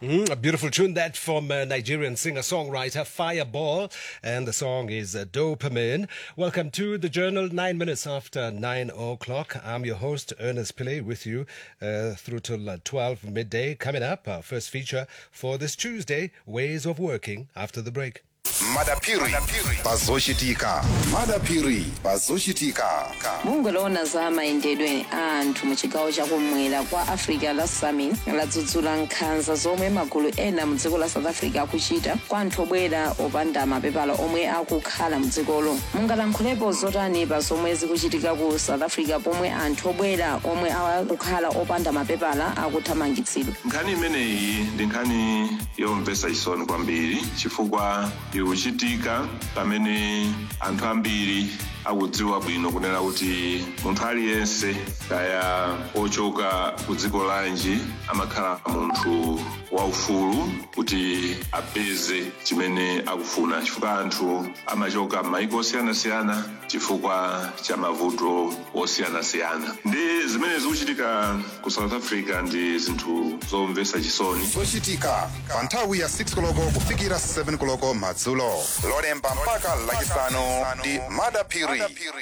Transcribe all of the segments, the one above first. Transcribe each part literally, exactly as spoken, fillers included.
Mm, a beautiful tune that from uh, Nigerian singer-songwriter Fireball, and the song is uh, Dopamine. Welcome to the Journal, nine minutes after nine o'clock. I'm your host, Ernest Pillay, with you uh, through till uh, twelve midday. Coming up, our first feature for this Tuesday, Ways of Working, after the break. Madapiri pazoshitika Madapiri pazoshitika mungolona za mayendedwe anthu mu chigawo chakumwera kwa Africa la Summit ladzudzula nkhanza zomwe magulu ena mu dziko la South Africa akuchita kwa anthu obwera opanda mapepala omwe akukhala mu dzikolo. Mungalankhulepo zotani pa zomwe zikuchitika ku South Africa pomwe anthu obwera omwe akukhala opanda mapepala akuthamangitsidwa? Nkhani imeneyi ndi nkhani yomvetsa chisoni kwambiri chifukwa ikuchitika pamene anthu ambiri akudziwa bwino kunena kuti munthu aliyense kaya ochoka ku dziko lanji amakhala munthu waufulu kuti apeze chimene akufuna, chifukwa anthu amachoka m'mayiko osiyanasiyana chifukwa cha mavuto osiyanasiyana. Ndi zimene zikuchitika ku South Africa ndi zinthu zomvetsa chisoni. zochitika pa nthawi ya six koloko kufikira seven koloko madzulo, lolemba mpaka lachisanu ndi Madapiri.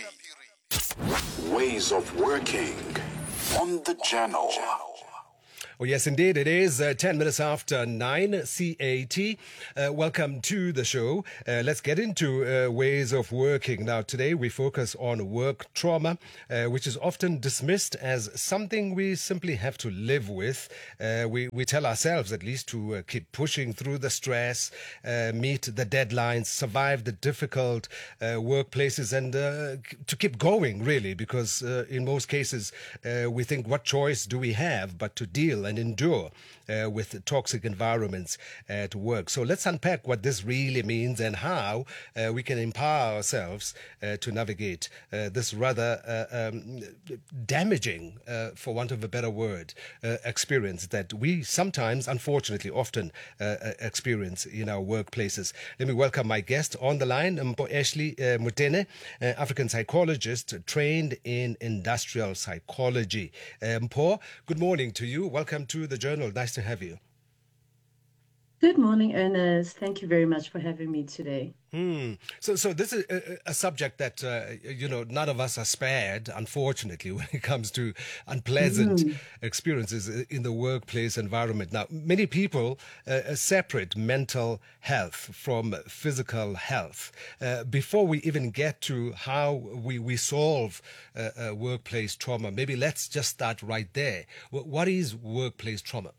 Ways of working on the Journal. Oh, yes, indeed. It is uh, ten minutes after nine C A T. Uh, welcome to the show. Uh, let's get into uh, ways of working. Now, today we focus on work trauma, uh, which is often dismissed as something we simply have to live with. Uh, we, we tell ourselves, at least, to uh, keep pushing through the stress, uh, meet the deadlines, survive the difficult uh, workplaces, and uh, to keep going, really, because uh, in most cases uh, we think, what choice do we have but to deal and endure uh, with toxic environments at work. So let's unpack what this really means and how uh, we can empower ourselves uh, to navigate uh, this rather uh, um, damaging, uh, for want of a better word, uh, experience that we sometimes, unfortunately, often uh, experience in our workplaces. Let me welcome my guest on the line, Mpho Ashley uh, Motene, uh, African psychologist trained in industrial psychology. Uh, Mpho, good morning to you. Welcome to the Journal. Nice to have you. Good morning, Ernest. Thank you very much for having me today. Hmm. So, so this is a, a subject that uh, you know none of us are spared, unfortunately, when it comes to unpleasant mm. experiences in the workplace environment. Now, many people uh, separate mental health from physical health. Uh, before we even get to how we we solve uh, uh, workplace trauma, maybe let's just start right there. What is workplace trauma?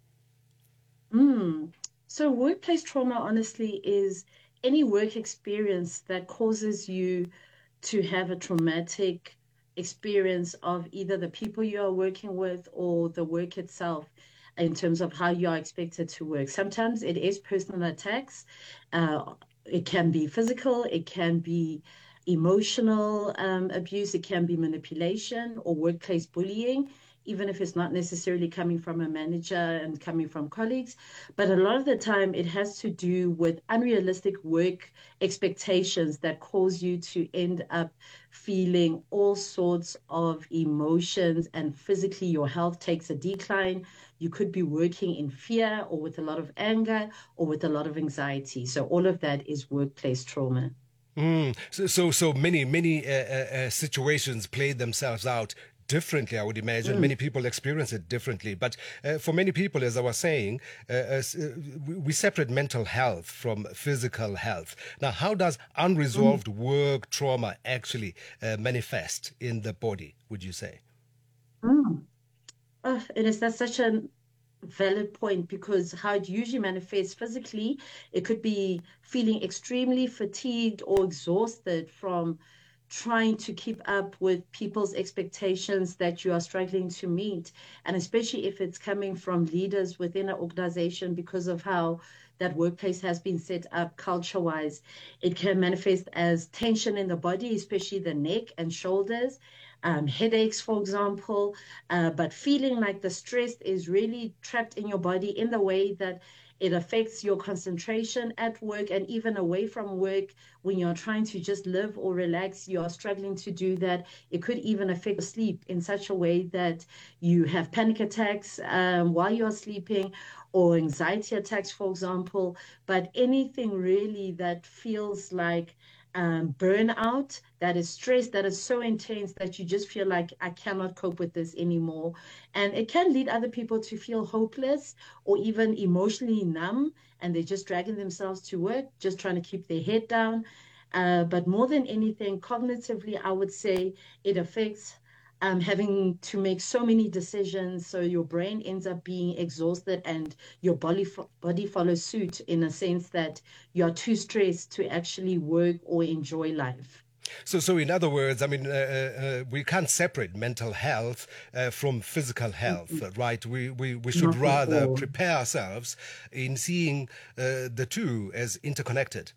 Mm. So, workplace trauma, honestly, is any work experience that causes you to have a traumatic experience of either the people you are working with or the work itself in terms of how you are expected to work. Sometimes it is personal attacks. Uh, it can be physical, it can be emotional um, abuse, it can be manipulation or workplace bullying, even if it's not necessarily coming from a manager and coming from colleagues. But a lot of the time, it has to do with unrealistic work expectations that cause you to end up feeling all sorts of emotions, and physically your health takes a decline. You could be working in fear or with a lot of anger or with a lot of anxiety. So all of that is workplace trauma. Mm. So, so, so many, many uh, uh, situations play themselves out differently, I would imagine. Mm. Many people experience it differently. But uh, for many people, as I was saying, uh, uh, we separate mental health from physical health. Now, how does unresolved mm. work trauma actually uh, manifest in the body, would you say? Mm. Oh, it is that's such a valid point, because how it usually manifests physically, it could be feeling extremely fatigued or exhausted from trying to keep up with people's expectations that you are struggling to meet. And especially if it's coming from leaders within an organization, because of how that workplace has been set up culture-wise, it can manifest as tension in the body, especially the neck and shoulders, um, headaches, for example, uh, but feeling like the stress is really trapped in your body in the way that It affects your concentration at work and even away from work. When you're trying to just live or relax, you're struggling to do that. It could even affect sleep in such a way that you have panic attacks um, while you're sleeping, or anxiety attacks, for example. But anything really that feels like um, burnout, that is stress, that is so intense that you just feel like, I cannot cope with this anymore. And it can lead other people to feel hopeless or even emotionally numb, and they're just dragging themselves to work, just trying to keep their head down. Uh, but more than anything, cognitively, I would say it affects um, having to make so many decisions. So your brain ends up being exhausted and your body, fo- body follows suit, in a sense that you're too stressed to actually work or enjoy life. So, so in other words, I mean, uh, uh, we can't separate mental health uh, from physical health, mm-hmm. right? We, we, we should Not rather prepare ourselves in seeing uh, the two as interconnected.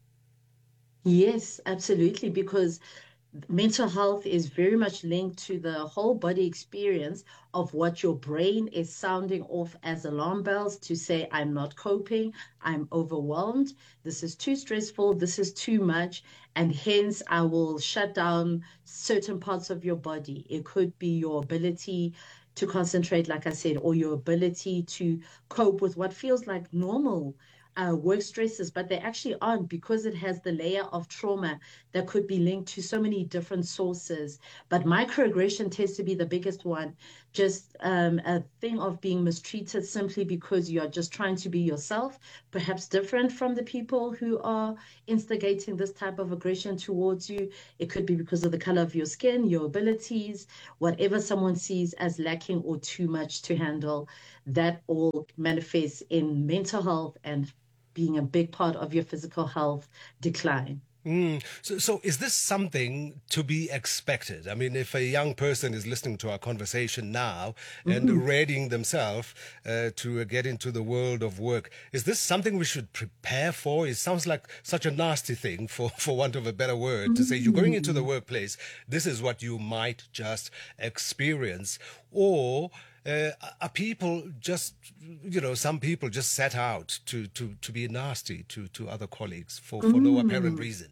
Yes, absolutely, because mental health is very much linked to the whole body experience of what your brain is sounding off as alarm bells to say, I'm not coping, I'm overwhelmed, this is too stressful, this is too much, and hence I will shut down certain parts of your body. It could be your ability to concentrate, like I said, or your ability to cope with what feels like normal Uh, work stresses, but they actually aren't, because it has the layer of trauma that could be linked to so many different sources. But microaggression tends to be the biggest one, just um, a thing of being mistreated simply because you're just trying to be yourself, perhaps different from the people who are instigating this type of aggression towards you. It could be because of the color of your skin, your abilities, whatever someone sees as lacking or too much to handle. That all manifests in mental health and being a big part of your physical health decline. Mm. So, so is this something to be expected? I mean, if a young person is listening to our conversation now and mm-hmm. readying themselves uh, to uh, get into the world of work, is this something we should prepare for? It sounds like such a nasty thing, for, for want of a better word, mm-hmm. to say you're going into the workplace, this is what you might just experience. Or Uh, are people just, you know, some people just set out to, to, to be nasty to, to other colleagues for, for mm. no apparent reason?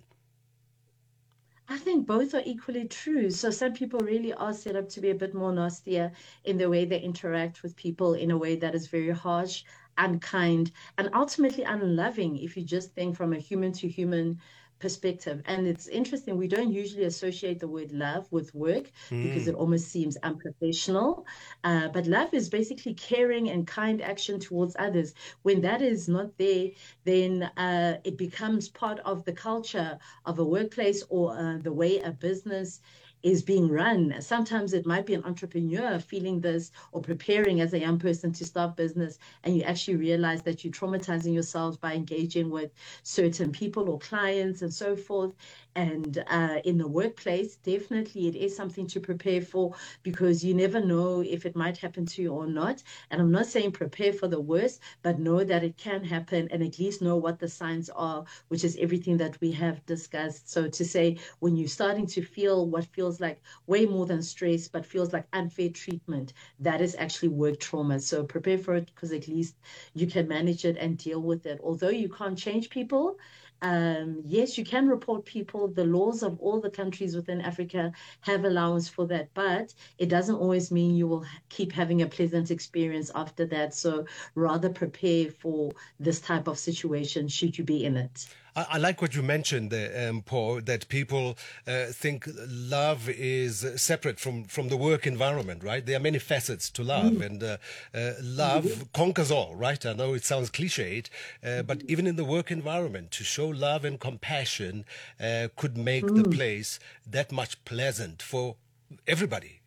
I think both are equally true. So some people really are set up to be a bit more nastier in the way they interact with people, in a way that is very harsh, unkind, and ultimately unloving, if you just think from a human to human perspective. And it's interesting, we don't usually associate the word love with work mm. because it almost seems unprofessional. Uh, but love is basically caring and kind action towards others. When that is not there, then uh, it becomes part of the culture of a workplace, or uh, the way a business is being run. Sometimes it might be an entrepreneur feeling this, or preparing as a young person to start business, and you actually realize that you're traumatizing yourselves by engaging with certain people or clients and so forth. And uh, in the workplace, definitely it is something to prepare for, because you never know if it might happen to you or not. And I'm not saying prepare for the worst, but know that it can happen, and at least know what the signs are, which is everything that we have discussed. So to say, when you're starting to feel what feels like way more than stress, but feels like unfair treatment, that is actually work trauma. So prepare for it, because at least you can manage it and deal with it. Although you can't change people, Um, yes, you can report people. The laws of all the countries within Africa have allowance for that, but it doesn't always mean you will keep having a pleasant experience after that. So rather prepare for this type of situation should you be in it. I, I like what you mentioned there, um, Paul, that people uh, think love is separate from, from the work environment, right? There are many facets to love, mm. and uh, uh, love mm-hmm. conquers all, right? I know it sounds cliched, uh, but even in the work environment, to show love and compassion uh, could make mm. the place that much pleasant for everybody.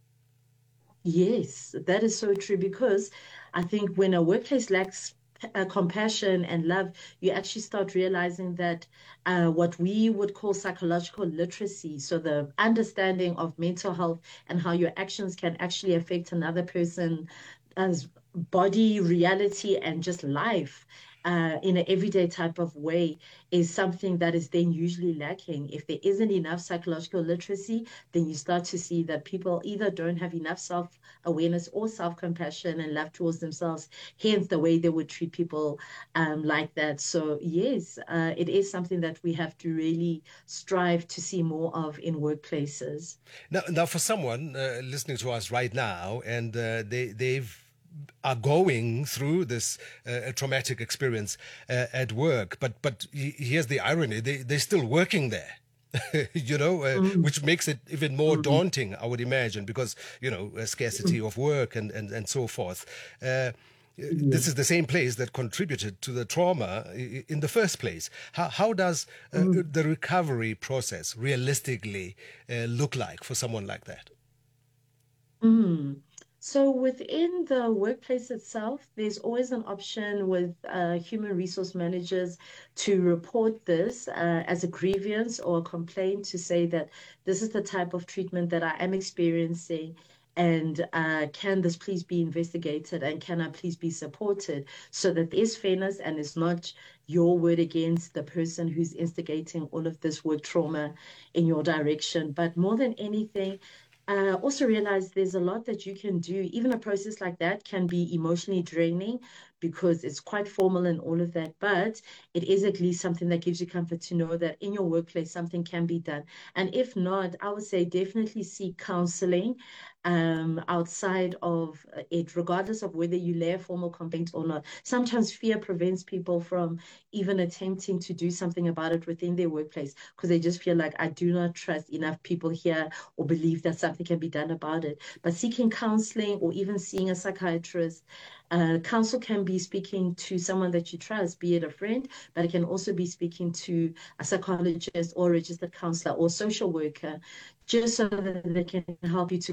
Yes, that is so true, because I think when a workplace lacks Uh, compassion and love, you actually start realizing that uh, what we would call psychological literacy, so the understanding of mental health and how your actions can actually affect another person's body, reality, and just life, uh, in an everyday type of way is something that is then usually lacking. If there isn't enough psychological literacy, then you start to see that people either don't have enough self-awareness or self-compassion and love towards themselves, hence the way they would treat people um, like that. So yes, uh, it is something that we have to really strive to see more of in workplaces. Now, now for someone uh, listening to us right now, and uh, they, they've are going through this uh, traumatic experience uh, at work, but but here's the irony: they they're still working there. you know, uh, mm-hmm. which makes it even more mm-hmm. daunting, I would imagine, because, you know, a scarcity mm-hmm. of work and, and, and so forth. Uh, mm-hmm. This is the same place that contributed to the trauma in the first place. How, how does uh, mm-hmm. the recovery process realistically uh, look like for someone like that? Mm-hmm. So within the workplace itself, there's always an option with uh, human resource managers to report this uh, as a grievance or a complaint, to say that this is the type of treatment that I am experiencing, and uh, can this please be investigated, and can I please be supported, so that there's fairness and it's not your word against the person who's instigating all of this work trauma in your direction. But more than anything, Uh, also realize there's a lot that you can do. Even a process like that can be emotionally draining because it's quite formal and all of that, but it is at least something that gives you comfort to know that in your workplace something can be done. And if not, I would say definitely seek counseling um, outside of it, regardless of whether you lay a formal complaint or not. Sometimes fear prevents people from even attempting to do something about it within their workplace, because they just feel like, I do not trust enough people here or believe that something can be done about it. But seeking counseling or even seeing a psychiatrist, uh, counsel can be speaking to someone that you trust, be it a friend, but it can also be speaking to a psychologist or a registered counselor or social worker, just so that they can help you to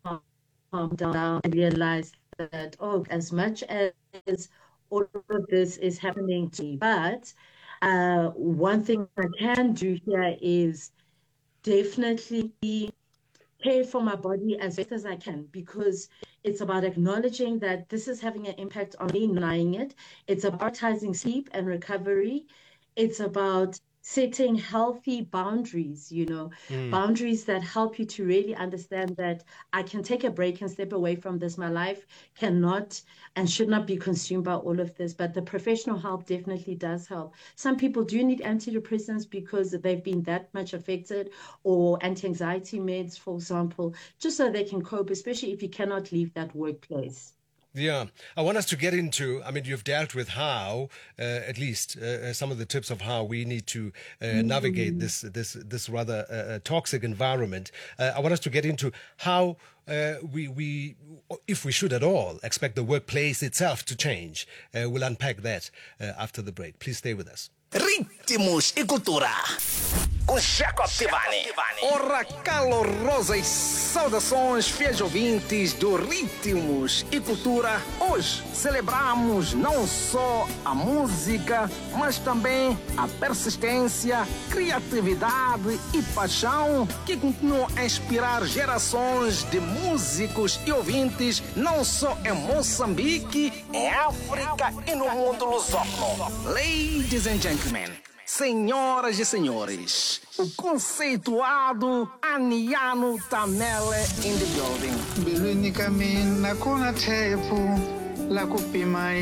calm down and realize that, oh, as much as all of this is happening to me, but uh, one thing I can do here is definitely care for my body as best as I can, because it's about acknowledging that this is having an impact on me, denying it. It's about prioritizing sleep and recovery. It's about setting healthy boundaries, you know, mm. boundaries that help you to really understand that I can take a break and step away from this. My life cannot and should not be consumed by all of this, but the professional help definitely does help. Some people do need antidepressants because they've been that much affected, or anti-anxiety meds, for example, just so they can cope, especially if you cannot leave that workplace. Yeah, I want us to get into, I mean, you've dealt with how, uh, at least uh, some of the tips of how we need to uh, mm-hmm. navigate this this this rather uh, toxic environment. Uh, I want us to get into how uh, we, we, if we should at all, expect the workplace itself to change. Uh, we'll unpack that uh, after the break. Please stay with us. Ritmos e Cultura com Jacob Tivani. Ora, calorosas saudações, fiéis ouvintes do Ritmos e Cultura. Hoje celebramos não só a música, mas também a persistência, criatividade e paixão que continuam a inspirar gerações de músicos e ouvintes, não só em Moçambique, em África e no mundo lusófono. Ladies and gentlemen, senhoras e senhores, o conceituado Aniano Tamele in the building. Bilwini kamina kuna tepu la kupima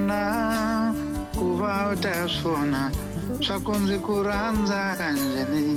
ilona kuva utasona swakunzi kuranza kanjeni.